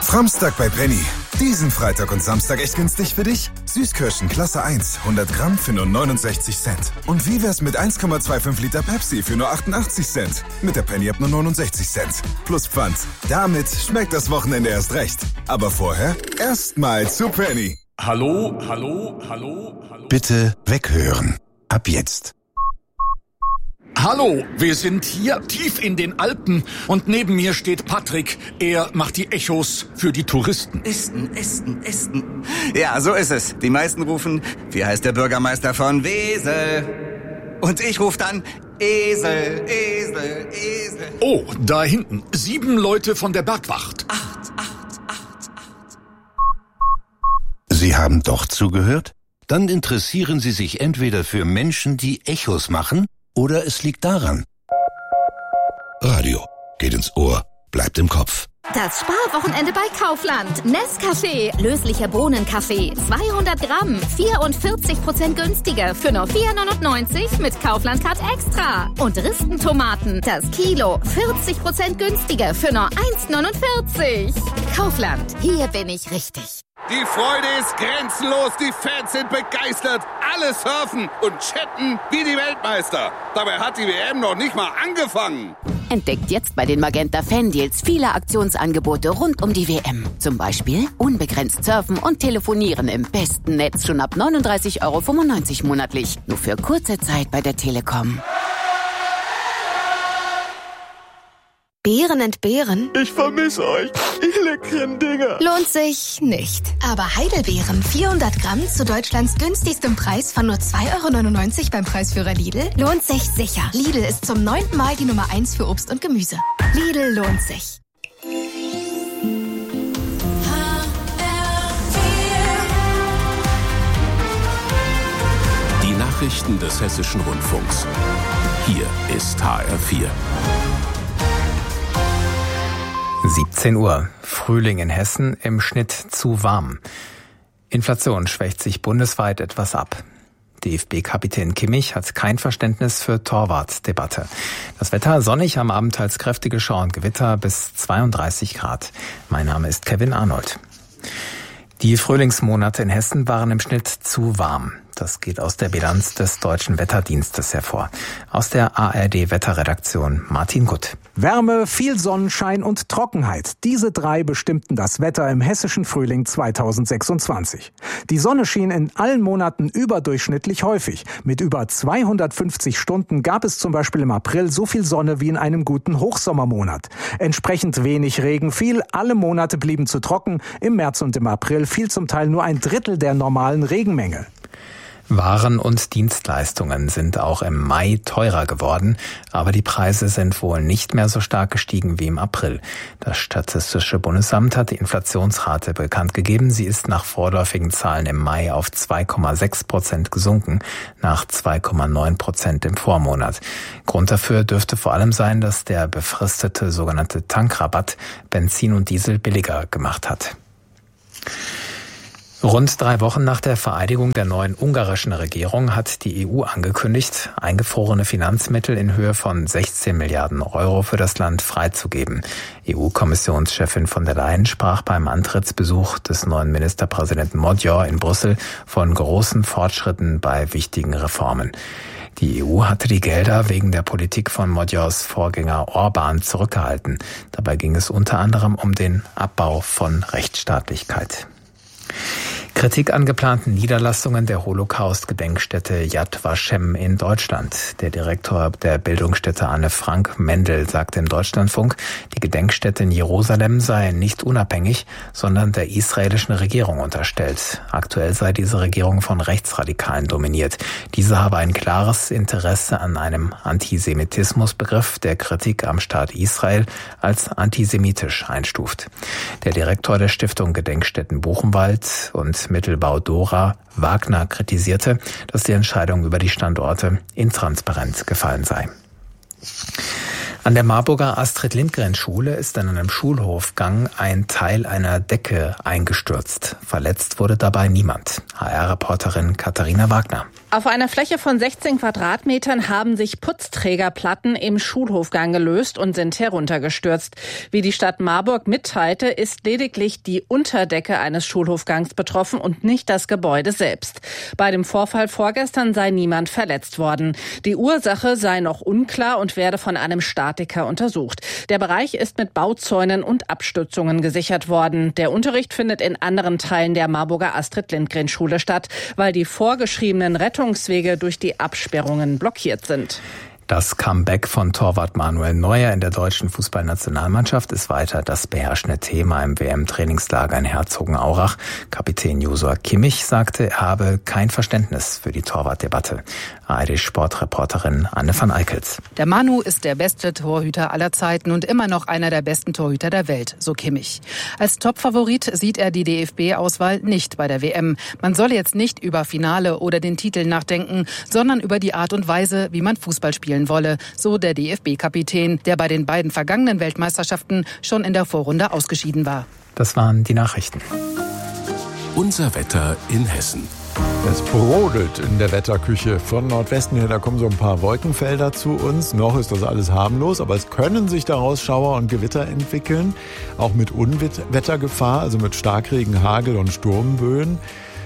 Samstag bei Penny. Diesen Freitag und Samstag echt günstig für dich? Süßkirschen Klasse 1, 100 Gramm für nur 69 Cent. Und wie wär's mit 1,25 Liter Pepsi für nur 88 Cent? Mit der Penny ab nur 69 Cent. Plus Pfand. Damit schmeckt das Wochenende erst recht. Aber vorher erstmal zu Penny. Hallo? Bitte weghören. Ab jetzt. Hallo, wir sind hier tief in den Alpen und neben mir steht Patrick. Er macht die Echos für die Touristen. Esten. Ja, so ist es. Die meisten rufen, wie heißt der Bürgermeister von Wesel? Und ich rufe dann, Esel. Oh, da hinten, 7 Leute von der Bergwacht. 8. Sie haben doch zugehört? Dann interessieren Sie sich entweder für Menschen, die Echos machen, oder es liegt daran. Radio geht ins Ohr, bleibt im Kopf. Das Sparwochenende bei Kaufland. Nescafé, löslicher Bohnenkaffee, 200 Gramm, 44% günstiger für nur 4,99 mit Kaufland Card Extra. Und Ristentomaten, das Kilo, 40% günstiger für nur 1,49. Kaufland, hier bin ich richtig. Die Freude ist grenzenlos, die Fans sind begeistert, alle surfen und chatten wie die Weltmeister. Dabei hat die WM noch nicht mal angefangen. Entdeckt jetzt bei den Magenta Fan-Deals viele Aktionsangebote rund um die WM. Zum Beispiel unbegrenzt surfen und telefonieren im besten Netz schon ab 39,95 € monatlich. Nur für kurze Zeit bei der Telekom. Beeren entbehren? Ich vermisse euch, ihr leckeren Dinger. Lohnt sich nicht. Aber Heidelbeeren, 400 Gramm zu Deutschlands günstigstem Preis von nur 2,99 € beim Preisführer Lidl, lohnt sich sicher. Lidl ist zum 9. Mal die Nummer 1 für Obst und Gemüse. Lidl lohnt sich. Die Nachrichten des Hessischen Rundfunks. Hier ist HR4. 17 Uhr. Frühling in Hessen, im Schnitt zu warm. Inflation schwächt sich bundesweit etwas ab. DFB-Kapitän Kimmich hat kein Verständnis für Torwartdebatte. Das Wetter sonnig, am Abend teils kräftige Schauer und Gewitter bis 32 Grad. Mein Name ist Kevin Arnold. Die Frühlingsmonate in Hessen waren im Schnitt zu warm. Das geht aus der Bilanz des Deutschen Wetterdienstes hervor. Aus der ARD-Wetterredaktion Martin Gutt. Wärme, viel Sonnenschein und Trockenheit. Diese 3 bestimmten das Wetter im hessischen Frühling 2026. Die Sonne schien in allen Monaten überdurchschnittlich häufig. Mit über 250 Stunden gab es zum Beispiel im April so viel Sonne wie in einem guten Hochsommermonat. Entsprechend wenig Regen fiel, alle Monate blieben zu trocken. Im März und im April fiel zum Teil nur ein Drittel der normalen Regenmenge. Waren und Dienstleistungen sind auch im Mai teurer geworden, aber die Preise sind wohl nicht mehr so stark gestiegen wie im April. Das Statistische Bundesamt hat die Inflationsrate bekannt gegeben. Sie ist nach vorläufigen Zahlen im Mai auf 2,6% gesunken, nach 2,9% im Vormonat. Grund dafür dürfte vor allem sein, dass der befristete sogenannte Tankrabatt Benzin und Diesel billiger gemacht hat. Rund 3 Wochen nach der Vereidigung der neuen ungarischen Regierung hat die EU angekündigt, eingefrorene Finanzmittel in Höhe von 16 Milliarden € für das Land freizugeben. EU-Kommissionschefin von der Leyen sprach beim Antrittsbesuch des neuen Ministerpräsidenten Magyar in Brüssel von großen Fortschritten bei wichtigen Reformen. Die EU hatte die Gelder wegen der Politik von Magyars Vorgänger Orbán zurückgehalten. Dabei ging es unter anderem um den Abbau von Rechtsstaatlichkeit. Kritik an geplanten Niederlassungen der Holocaust-Gedenkstätte Yad Vashem in Deutschland. Der Direktor der Bildungsstätte Anne Frank Mendel sagte im Deutschlandfunk, die Gedenkstätte in Jerusalem sei nicht unabhängig, sondern der israelischen Regierung unterstellt. Aktuell sei diese Regierung von Rechtsradikalen dominiert. Diese habe ein klares Interesse an einem Antisemitismusbegriff, der Kritik am Staat Israel als antisemitisch einstuft. Der Direktor der Stiftung Gedenkstätten Buchenwald und Mittelbau Dora Wagner kritisierte, dass die Entscheidung über die Standorte intransparent gefallen sei. An der Marburger Astrid-Lindgren-Schule ist in einem Schulhofgang ein Teil einer Decke eingestürzt. Verletzt wurde dabei niemand. HR-Reporterin Katharina Wagner. Auf einer Fläche von 16 Quadratmetern haben sich Putzträgerplatten im Schulhofgang gelöst und sind heruntergestürzt. Wie die Stadt Marburg mitteilte, ist lediglich die Unterdecke eines Schulhofgangs betroffen und nicht das Gebäude selbst. Bei dem Vorfall vorgestern sei niemand verletzt worden. Die Ursache sei noch unklar und werde von einem Statiker untersucht. Der Bereich ist mit Bauzäunen und Abstützungen gesichert worden. Der Unterricht findet in anderen Teilen der Marburger Astrid-Lindgren-Schule statt, weil die vorgeschriebenen Rettungswege durch die Absperrungen blockiert sind. Das Comeback von Torwart Manuel Neuer in der deutschen Fußballnationalmannschaft ist weiter das beherrschende Thema im WM-Trainingslager in Herzogenaurach. Kapitän Josua Kimmich sagte, er habe kein Verständnis für die Torwartdebatte. ARD-Sportreporterin Anne van Eickels. Der Manu ist der beste Torhüter aller Zeiten und immer noch einer der besten Torhüter der Welt, so Kimmich. Als Topfavorit sieht er die DFB-Auswahl nicht bei der WM. Man solle jetzt nicht über Finale oder den Titel nachdenken, sondern über die Art und Weise, wie man Fußball spielen wolle, so der DFB-Kapitän, der bei den beiden vergangenen Weltmeisterschaften schon in der Vorrunde ausgeschieden war. Das waren die Nachrichten. Unser Wetter in Hessen. Es brodelt in der Wetterküche von Nordwesten her. Da kommen so ein paar Wolkenfelder zu uns. Noch ist das alles harmlos, aber es können sich daraus Schauer und Gewitter entwickeln. Auch mit Unwettergefahr, also mit Starkregen, Hagel und Sturmböen.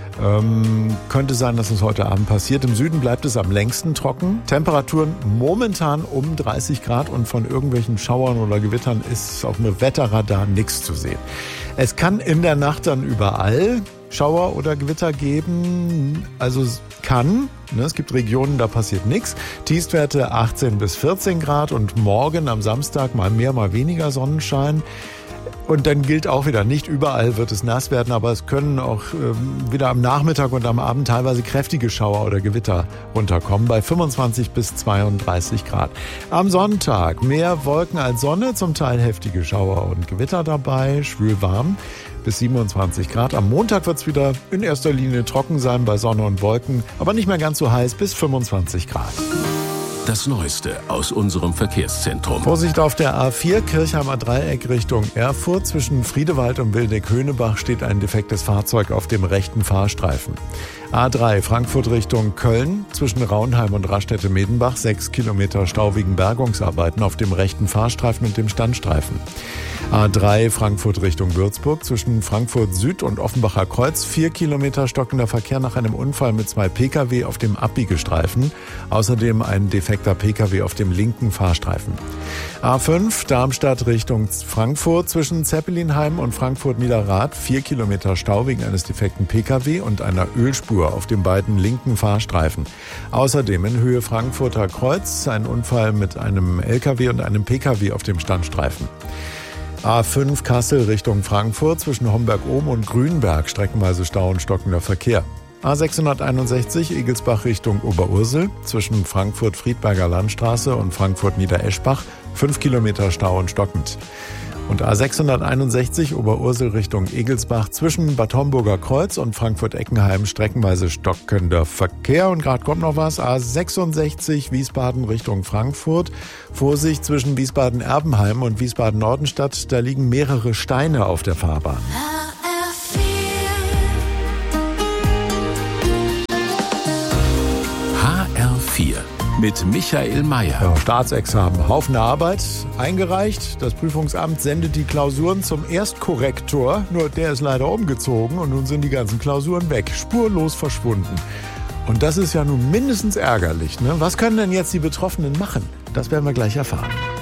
Könnte sein, dass es heute Abend passiert. Im Süden bleibt es am längsten trocken. Temperaturen momentan um 30 Grad und von irgendwelchen Schauern oder Gewittern ist auf dem Wetterradar nichts zu sehen. Es kann in der Nacht dann überall Schauer oder Gewitter geben. Also es gibt Regionen, da passiert nichts. Tiefstwerte 18 bis 14 Grad und morgen am Samstag mal mehr, mal weniger Sonnenschein. Und dann gilt auch wieder, nicht überall wird es nass werden, aber es können auch wieder am Nachmittag und am Abend teilweise kräftige Schauer oder Gewitter runterkommen bei 25 bis 32 Grad. Am Sonntag mehr Wolken als Sonne, zum Teil heftige Schauer und Gewitter dabei, schwül warm bis 27 Grad. Am Montag wird es wieder in erster Linie trocken sein bei Sonne und Wolken, aber nicht mehr ganz so heiß bis 25 Grad. Das Neueste aus unserem Verkehrszentrum. Vorsicht auf der A4 Kirchheimer Dreieck Richtung Erfurt. Zwischen Friedewald und Wildeck-Höhnebach steht ein defektes Fahrzeug auf dem rechten Fahrstreifen. A3 Frankfurt Richtung Köln. Zwischen Raunheim und Raststätte-Medenbach 6 Kilometer Stau wegen Bergungsarbeiten auf dem rechten Fahrstreifen und dem Standstreifen. A3 Frankfurt Richtung Würzburg. Zwischen Frankfurt Süd und Offenbacher Kreuz 4 Kilometer stockender Verkehr nach einem Unfall mit 2 Pkw auf dem Abbiegestreifen. Außerdem ein defekter Pkw auf dem linken Fahrstreifen. A5 Darmstadt Richtung Frankfurt. Zwischen Zeppelinheim und Frankfurt-Niederrad 4 Kilometer Stau wegen eines defekten Pkw und einer Ölspur auf den beiden linken Fahrstreifen. Außerdem in Höhe Frankfurter Kreuz ein Unfall mit einem LKW und einem Pkw auf dem Standstreifen. A5 Kassel Richtung Frankfurt zwischen Homberg-Ohm und Grünberg streckenweise Stau und stockender Verkehr. A661 Egelsbach Richtung Oberursel zwischen Frankfurt-Friedberger Landstraße und Frankfurt-Niedereschbach 5 Kilometer Stau und stockend. Und A661 Oberursel Richtung Egelsbach zwischen Bad Homburger Kreuz und Frankfurt-Eckenheim streckenweise stockender Verkehr. Und gerade kommt noch was. A66 Wiesbaden Richtung Frankfurt. Vorsicht zwischen Wiesbaden-Erbenheim und Wiesbaden-Nordenstadt. Da liegen mehrere Steine auf der Fahrbahn. HR4 mit Michael Mayer. Ja, Staatsexamen, Haufen Arbeit, eingereicht. Das Prüfungsamt sendet die Klausuren zum Erstkorrektor. Nur der ist leider umgezogen und nun sind die ganzen Klausuren weg, spurlos verschwunden. Und das ist ja nun mindestens ärgerlich, ne? Was können denn jetzt die Betroffenen machen? Das werden wir gleich erfahren.